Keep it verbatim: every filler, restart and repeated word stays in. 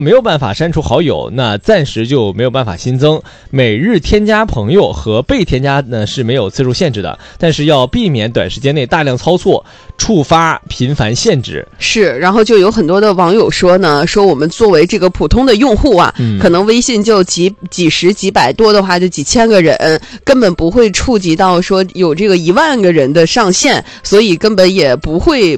没有办法删除好友，那暂时就没有办法新增。每日添加朋友和被添加呢是没有次数限制的，但是要避免短时间内大量操作触发频繁限制。 是，然后就有很多的网友说呢，说我们作为这个普通的用户啊，嗯、可能微信就几几十几百多的话就几千个人，根本不会触及到说有这个一万个人的上限，所以根本也不会